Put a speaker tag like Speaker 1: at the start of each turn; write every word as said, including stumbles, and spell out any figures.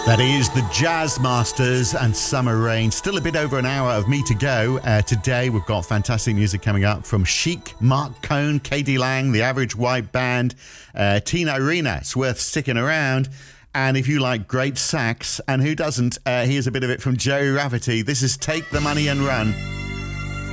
Speaker 1: That is the Jazz Masters and Summer Rain. Still a bit over an hour of me to go. Uh, today we've got fantastic music coming up from Chic, Mark Cohn, Katie Lang, The Average White Band, uh, Tina Arena. It's worth sticking around. And if you like great sax, and who doesn't, uh, here's a bit of it from Joey Rafferty. This is Take the Money and Run.